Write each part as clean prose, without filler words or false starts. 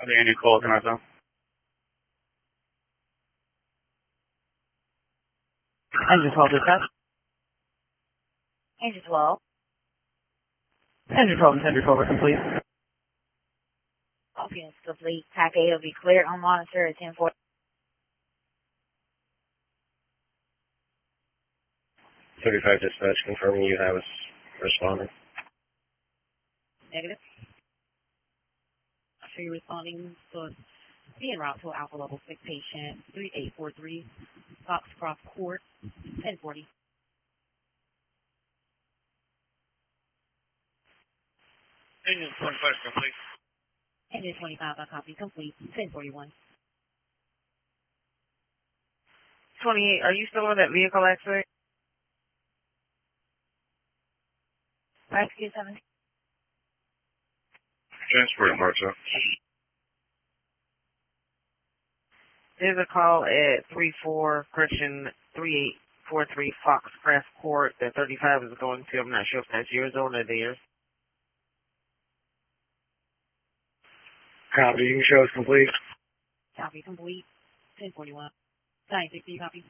Are there any calls in our zone? Engine 12 dispatch. Engine 12. Engine 12 and Engine 12 are complete. All units complete. TAC 8 will be cleared on monitor at 1040. 35 dispatch confirming you have us responding. Negative. So you're responding to being route to Alpha Level 6 patient 3843 Foxcroft Court 1040. Engine 25 complete. Engine 25 on copy complete 1041. 28, are you still on that vehicle accident? Rescue 7. Transport Marshal. There's a call at 34 correction 3843 Foxcroft Court that 35 is going to. I'm not sure if that's yours or theirs. Copy. You can show us complete. Copy complete 1041. 960 copy.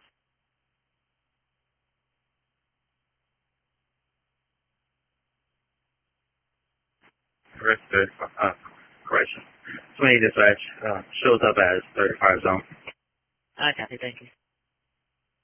Correction. 20 dispatch shows up as 35 zone. I copy, thank you.